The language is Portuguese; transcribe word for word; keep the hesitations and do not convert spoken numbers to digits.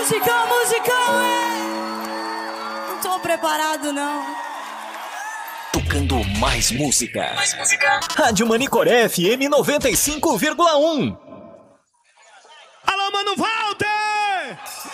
Musicão, musicão, é! Não tô preparado, não. Tocando mais música. Mais música. Rádio Manicoré F M noventa e cinco vírgula um. Alô, Mano Walter!